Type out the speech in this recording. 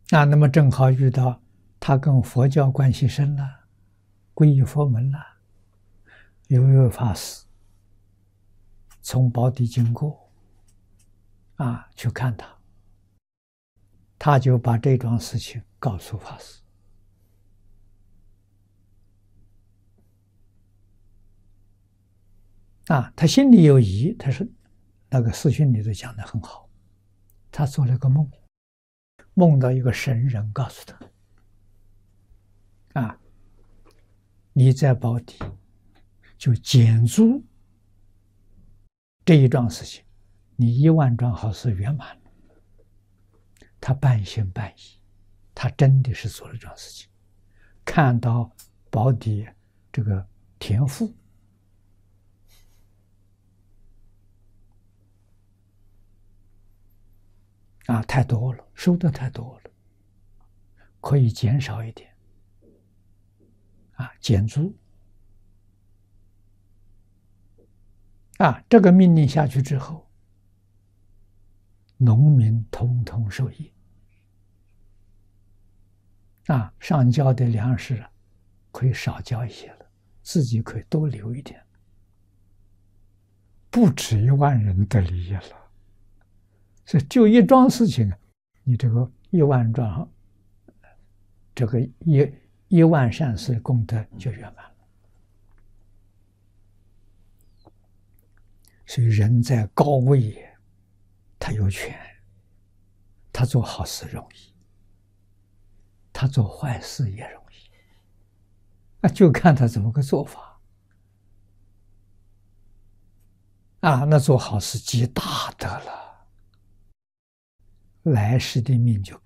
那么正好遇到他跟佛教关系深了，皈依佛门了，有一位法师从宝地经过，去看他，他就把这桩事情告诉法师。他心里有疑，他说那个师训里头讲得很好，他做了个梦，梦到一个神人告诉他，你在宝地就减租这一桩事情，你10000桩好事圆满了。他半信半疑，他真的是做了这桩事情，看到宝地这个田赋太多了，收的太多了，可以减少一点，减租。这个命令下去之后，农民统统受益。上交的粮食可以少交一些了，自己可以多留一点，不止10000人的利益了。所以就一桩事情，你这个10000桩，这个10000善事功德就圆满了。所以人在高位，他有权，他做好事容易，他做坏事也容易，就看他怎么个做法。那做好事积大德了，来世的命就